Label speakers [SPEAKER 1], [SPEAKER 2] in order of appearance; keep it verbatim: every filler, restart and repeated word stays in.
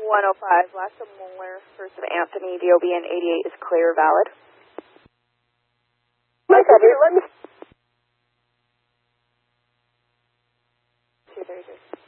[SPEAKER 1] one oh five, last of Mueller, first of Anthony, D O B N eighty-eight is clear, valid.
[SPEAKER 2] My computer, let me...
[SPEAKER 1] two thirty-three.